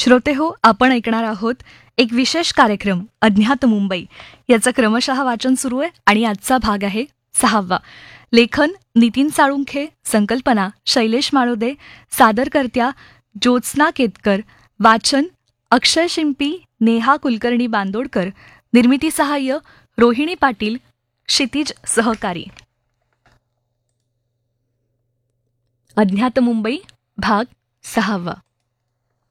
श्रोते हो, आपण ऐकणार आहोत एक विशेष कार्यक्रम अज्ञात मुंबई. याचं क्रमशः वाचन सुरू आहे आणि आजचा भाग आहे 6वा. लेखन नितीन साळुंखे, संकल्पना शैलेश माळोदे, सादरकर्त्या ज्योत्स्ना केतकर, वाचन अक्षय शिंपी, नेहा कुलकर्णी बांदोडकर, निर्मिती सहाय्य रोहिणी पाटील, क्षितिज सहकारी. अज्ञात मुंबई भाग 6वा.